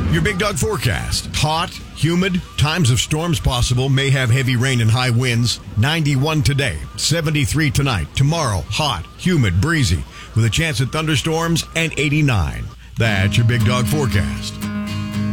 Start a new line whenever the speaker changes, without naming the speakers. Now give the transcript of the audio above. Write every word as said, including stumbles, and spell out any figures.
Your Big Dog forecast. Hot, humid, times of storms possible, may have heavy rain and high winds. ninety-one today, seventy-three tonight. Tomorrow, hot, humid, breezy, with a chance of thunderstorms and eighty-nine. That's your Big Dog forecast.